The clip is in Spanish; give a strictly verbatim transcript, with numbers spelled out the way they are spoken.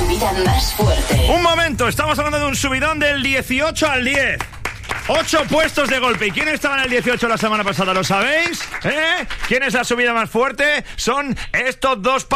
subida más fuerte. Un momento, estamos hablando de un subidón del dieciocho al diez. Ocho puestos de golpe. ¿Y quién estaba en el dieciocho la semana pasada? ¿Lo sabéis? ¿Eh? ¿Quién es la subida más fuerte? Son estos dos